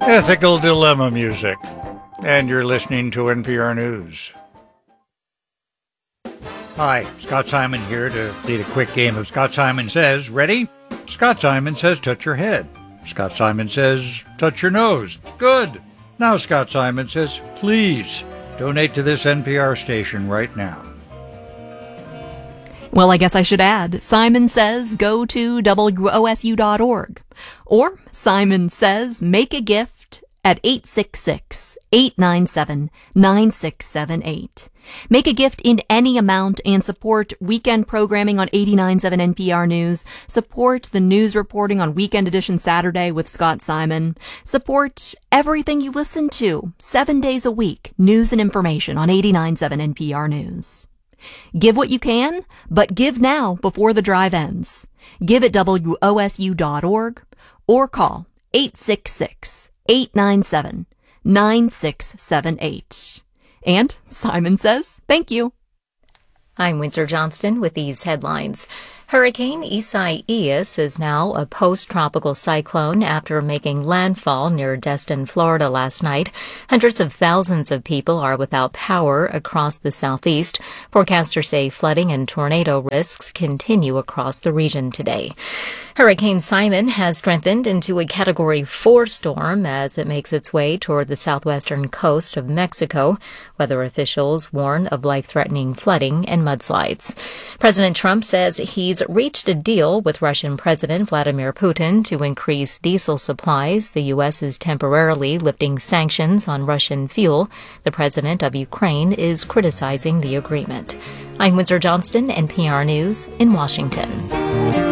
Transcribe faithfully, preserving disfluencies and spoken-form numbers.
Ethical Dilemma music. And you're listening to N P R News. Hi, Scott Simon here to lead a quick game of Scott Simon Says. Ready? Scott Simon says touch your head. Scott Simon says touch your nose. Good. Now Scott Simon says please donate to this N P R station right now. Well, I guess I should add, Simon says go to W O S U dot org. Or Simon says make a gift at eight six six, eight nine seven, nine six seven eight. Make a gift in any amount and support weekend programming on eighty-nine point seven N P R News. Support the news reporting on Weekend Edition Saturday with Scott Simon. Support everything you listen to, seven days a week, news and information on eighty-nine point seven N P R News. Give what you can, but give now before the drive ends. Give at W O S U dot org or call eight six six, eight nine seven, nine six seven eight. And Simon says thank you. I'm Windsor Johnston with these headlines. Hurricane Isaias is now a post-tropical cyclone after making landfall near Destin, Florida last night. Hundreds of thousands of people are without power across the southeast. Forecasters say flooding and tornado risks continue across the region today. Hurricane Simon has strengthened into a Category four storm as it makes its way toward the southwestern coast of Mexico. Weather officials warn of life-threatening flooding and mudslides. President Trump says he's reached a deal with Russian President Vladimir Putin to increase diesel supplies. The U S is temporarily lifting sanctions on Russian fuel. The president of Ukraine is criticizing the agreement. I'm Windsor Johnston, N P R News in Washington.